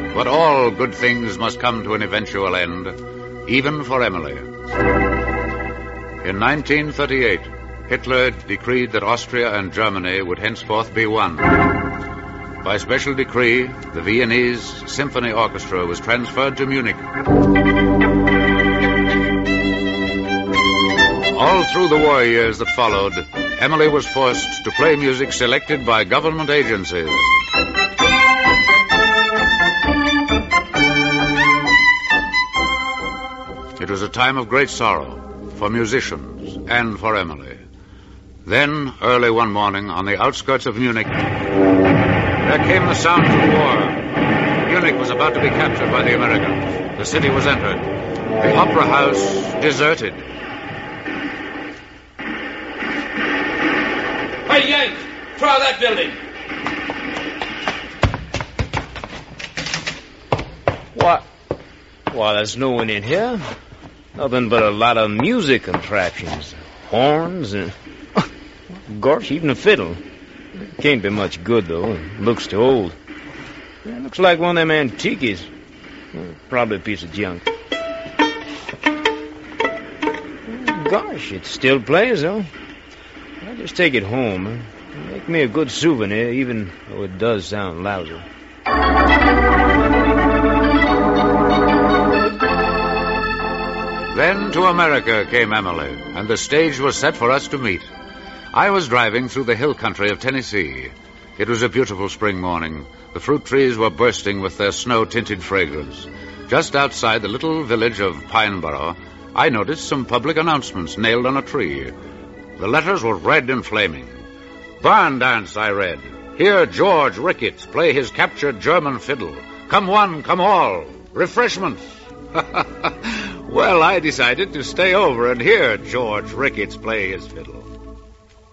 But all good things must come to an eventual end, even for Emily. In 1938, Hitler decreed that Austria and Germany would henceforth be one. By special decree, the Viennese Symphony Orchestra was transferred to Munich. All through the war years that followed, Emily was forced to play music selected by government agencies. It was a time of great sorrow for musicians and for Emily. Then, early one morning, on the outskirts of Munich, there came the sounds of war. Munich was about to be captured by the Americans. The city was entered. The opera house deserted. Hey, Yank! Try that building! What? Why, there's no one in here. Nothing but a lot of music contraptions. Horns and... gosh, even a fiddle. Can't be much good, though. It looks too old. It looks like one of them antiques. Probably a piece of junk. Gosh, it still plays, though. I'll just take it home. Make me a good souvenir, even though it does sound lousy. Then to America came Emily, and the stage was set for us to meet. I was driving through the hill country of Tennessee. It was a beautiful spring morning. The fruit trees were bursting with their snow-tinted fragrance. Just outside the little village of Pineborough, I noticed some public announcements nailed on a tree. The letters were red and flaming. Barn dance, I read. Hear George Ricketts play his captured German fiddle. Come one, come all. Refreshments. Well, I decided to stay over and hear George Ricketts play his fiddle.